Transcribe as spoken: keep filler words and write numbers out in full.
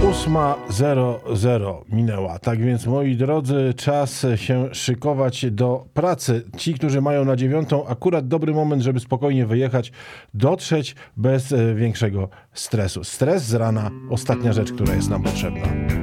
ósma zero zero minęła. Tak więc, moi drodzy, czas się szykować do pracy. Ci, którzy mają na dziewiątą, akurat dobry moment, żeby spokojnie wyjechać, dotrzeć bez większego stresu. Stres z rana, ostatnia rzecz, która jest nam potrzebna.